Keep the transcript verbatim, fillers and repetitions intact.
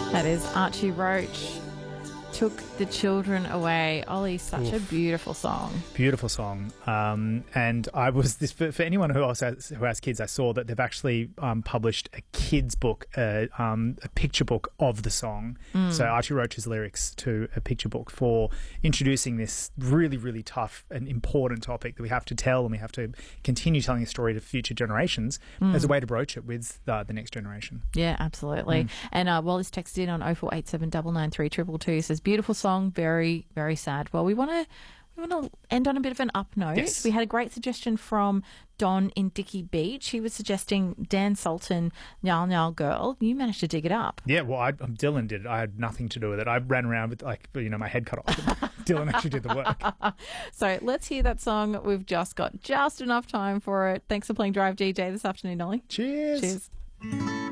That is Archie Roach. Took the Children Away. Ollie, such Oof. a beautiful song. Beautiful song. Um, and I was this for, for anyone who also has, who has kids. I saw that they've actually um, published a kids book, uh, um, a picture book of the song. Mm. So Archie Roach's lyrics to a picture book for introducing this really, really tough and important topic that we have to tell, and we have to continue telling a story to future generations mm. as a way to broach it with uh, the next generation. Yeah, absolutely. Mm. And uh, Wallace texted in on oh four eight seven nine nine three two two two. Says, beautiful song, very, very sad. Well, we want to we want to end on a bit of an up note. Yes. We had a great suggestion from Don in Dickey Beach. He was suggesting Dan Sultan, Nyal Nyal Girl. You managed to dig it up. Yeah, well, I, um, Dylan did it. I had nothing to do with it. I ran around with, like, you know, my head cut off. Dylan actually did the work. So let's hear that song. We've just got just enough time for it. Thanks for playing Drive D J this afternoon, Ollie. Cheers. Cheers.